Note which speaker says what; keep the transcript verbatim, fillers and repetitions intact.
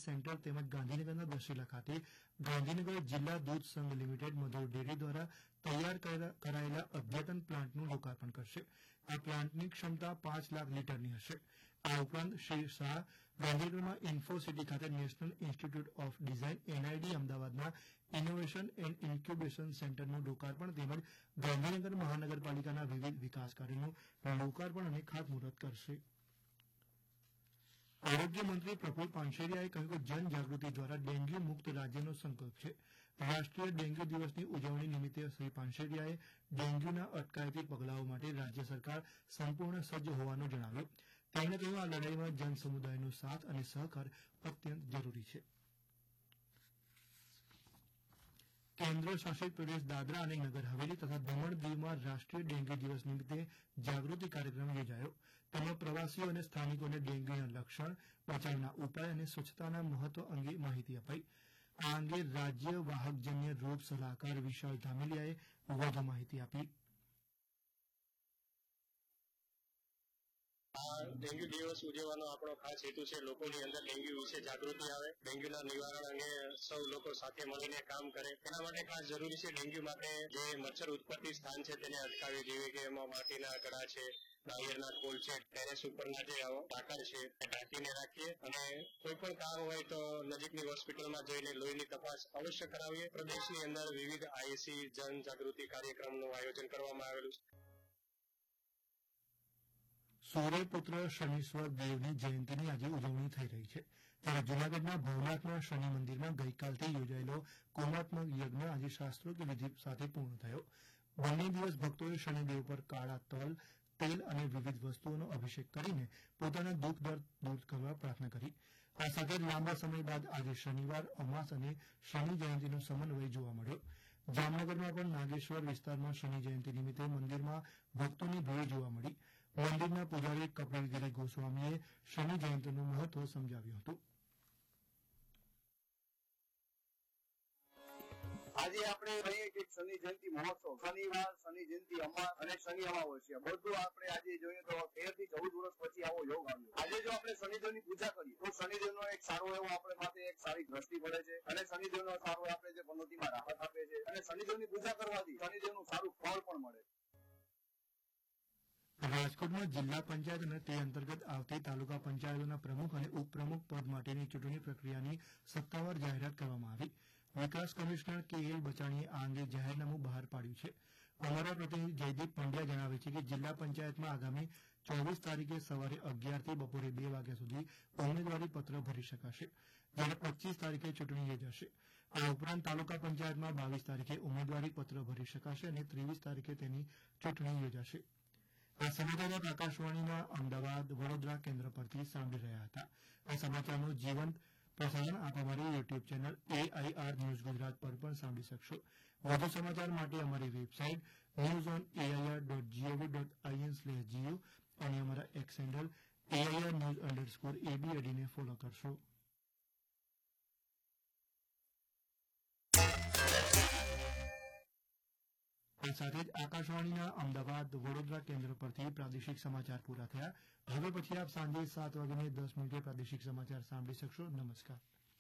Speaker 1: Centre તેમજ ગાંધીનગરના દશેલા ખાતે ગાંધીનગર જિલ્લા દૂધ સંઘ લિમિટેડ મધુર ડેરી દ્વારા તૈયાર કરાયેલા અદ્યતન પ્લાન્ટનું લોકાર્પણ કરશે. આ પ્લાન્ટની ક્ષમતા પાંચ લાખ લીટરની હશે. આ ઉપરાંત શ્રી શાહ ગાંધીનગરમાં ઇન્ફોસિટી ખાતે national institute of design NID અમદાવાદના ઇનોવેશન એન્ડ ઇન્ક્યુબેશન સેન્ટરનું લોકાર્પણ તેમજ ગાંધીનગર મહાનગરપાલિકાના વિવિધ વિકાસ કાર્યોનું લોકાર્પણ અને ખાતમુહૂર્ત કરશે. આરોગ્ય મંત્રી પ્રફુલ પાનસેરિયાએ કહ્યું કે જનજાગૃતિ દ્વારા ડેન્ગ્યુ મુક્ત રાજ્યનો સંકલ્પ છે. રાષ્ટ્રીય ડેન્ગ્યુ દિવસની ઉજવણી નિમિત્તે શ્રી પાનસેરિયાએ ડેન્ગ્યુના અટકાયતી પગલાઓ માટે રાજ્ય સરકાર સંપૂર્ણ સજ્જ હોવાનું જણાવ્યું. તેમણે કહ્યું આ લડાઈમાં જનસમુદાયનો સાથ અને સહકાર અત્યંત જરૂરી છે. કેન્દ્ર શાસિત પ્રદેશ દાદરા અને નગર હવેલી તથા દમણ દીવમાં રાષ્ટ્રીય ડેન્ગ્યુ દિવસ નિમિત્તે જાગૃતિ કાર્યક્રમ યોજાયો. તેમાં પ્રવાસીઓ અને સ્થાનિકોને ડેન્ગ્યુના લક્ષણ, બચાવના ઉપાય અને સ્વચ્છતાના મહત્વ અંગે માહિતી અપાઈ. આ અંગે રાજ્ય વાહકજન્ય રોગ સલાહકાર વિશાલ ધામેલિયાએ વધુ માહિતી આપી.
Speaker 2: આ ડેન્ગ્યુ દિવસ ઉજવવાનો આપણો ખાસ હેતુ છે લોકોની અંદર ડેન્ગ્યુ વિશે જાગૃતિ આવે, ડેન્ગ્યુના નિવારણ અંગે સૌ લોકો સાથે મળીને કામ કરે. એના માટે ખાસ જરૂરી છે ડેન્ગ્યુ માટે જે મચ્છર ઉત્પત્તિ સ્થાન છે તેને અટકાવી જેવી કે એમાં માટીના ગળા છે, નાળિયેરના ફૂલ છે, ટેરેસ ઉપરના જે ટાંકર છે એ ઢાંકીને રાખીએ અને કોઈ પણ કામ હોય તો નજીકની હોસ્પિટલમાં જઈને લોહીની તપાસ અવશ્ય કરાવીએ. પ્રદેશની અંદર વિવિધ આઈસી જન જાગૃતિ કાર્યક્રમનું આયોજન કરવામાં આવેલું છે.
Speaker 1: સૂર્યપુત્ર શનીશ્વર દેવની જયંતિની આજે ઉજવણી થઈ રહી છે. ત્યારે જૂનાગઢના ભવનાથના શનિ મંદિરમાં ગઈકાલથી યોજાયેલો કોમાત્મક યજ્ઞ આજે શાસ્ત્રોક્ત વિધિ સાથે પૂર્ણ થયો. બંને દિવસ ભક્તોએ શનિદેવ પર કાળા તલ, તેલ અને વિવિધ વસ્તુઓનો અભિષેક કરીને પોતાના દુઃખ દર્દ દૂર કરવા પ્રાર્થના કરી. આ સાથે જ લાંબા સમય બાદ આજે શનિવાર, અમાસ અને શનિ જયંતિનો સમન્વય જોવા મળ્યો. જામનગરમાં પણ નાગેશ્વર વિસ્તારમાં શનિ જયંતિ નિમિત્તે મંદિરમાં ભક્તોની ભીડ જોવા મળી. મંદિરના પૂજારી કપિલગિરી ગોસ્વામીએ શનિ જયંતિનું મહત્વ સમજાવ્યું હતું.
Speaker 3: આજે આપણે કહીએ કે શનિ જયંતિ મહોત્સવ, શનિવાર, શનિ જયંતિ, અમાસ અને શનિ અમાવસ્યા બધું આપણે આજે જોઈએ તો તેર થી ચૌદ વર્ષ પછી આવો યોગ આવ્યો. આજે જો આપણે શનિદેવની પૂજા કરીએ તો શનિદેવનો એક સારો એવો આપણે માટે એક સારી દ્રષ્ટિ પડે છે અને શનિદેવનો સારો આપણે જે પનોતીમાં રાહત આપે છે અને શનિદેવની પૂજા કરવાથી શનિદેવનું સારું ફળ પણ મળે.
Speaker 1: રાજકોટમાં જિલ્લા પંચાયત અને તે અંતર્ગત આવતી તાલુકા પંચાયતોના પ્રમુખ અને ઉપપ્રમુખ પદ માટેની ચૂંટણી પ્રક્રિયાની સત્તાવાર જાહેરાત કરવામાં આવી. વિકાસ કમિશનર કે એલ બચાણીએ આ અંગે જાહેરનામું બહાર પાડ્યું છે. અમારા પ્રતિનિધિ જયદીપ પંડ્યા જણાવે છે કે જિલ્લા પંચાયતમાં આગામી ચોવીસ તારીખે સવારે અગિયારથી બપોરે બે વાગ્યા સુધી ઉમેદવારી પત્ર ભરી શકાશે, જ્યારે પચીસ તારીખે ચૂંટણી યોજાશે. આ ઉપરાંત તાલુકા પંચાયતમાં બાવીસ તારીખે ઉમેદવારી પત્ર ભરી શકાશે અને ત્રેવીસ તારીખે તેની ચૂંટણી યોજાશે. આ સમાચાર આપ આકાશવાણીના અમદાવાદ, વડોદરા કેન્દ્ર પરથી સાંભળી રહ્યા હતા. આ સમાચારનું જીવંત પ્રસારણ આપ અમારી YouTube channel AIR news Gujarat પર પણ સાંભળી શકશો. વધુ સમાચાર માટે અમારી website news on AIR dot GOV dot IN slash Jio અને અમારા x handle AIR news underscore એબીએડીને follow કરશો. આ સાથે જ આકાશવાણીના અમદાવાદ, વડોદરા કેન્દ્ર પરથી પ્રાદેશિક સમાચાર પૂરા થયા. હવે પછી આપ સાંજે સાત વાગ્યાને દસ મિનિટે પ્રાદેશિક સમાચાર સાંભળી શકશો. નમસ્કાર.